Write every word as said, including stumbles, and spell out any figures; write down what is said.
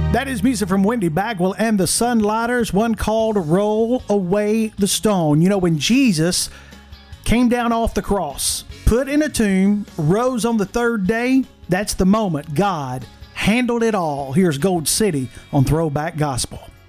That is music from Wendy Bagwell and the Sunlighters, one called Roll Away the Stone. You know, when Jesus came down off the cross, put in a tomb, rose on the third day, that's the moment God handled it all. Here's Gold City on Throwback Gospel.